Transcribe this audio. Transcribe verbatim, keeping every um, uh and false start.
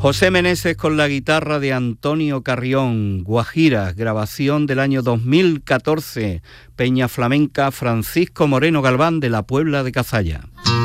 José Meneses con la guitarra de Antonio Carrión, Guajiras, grabación del año dos mil catorce, Peña Flamenca Francisco Moreno Galván de la Puebla de Cazalla.